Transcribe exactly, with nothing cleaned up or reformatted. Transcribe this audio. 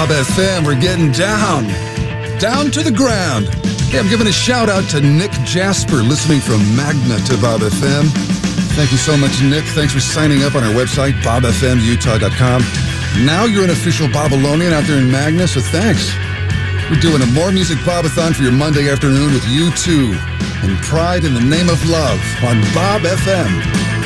Bob F M. We're getting down, down to the ground. Hey, I'm giving a shout out to Nick Jasper, listening from Magna to Bob F M. Thank you so much, Nick. Thanks for signing up on our website, bob f m utah dot com. Now you're an official Bobalonian out there in Magna, so thanks. We're doing a More Music Bobathon for your Monday afternoon with U two and Pride in the Name of Love on Bob F M.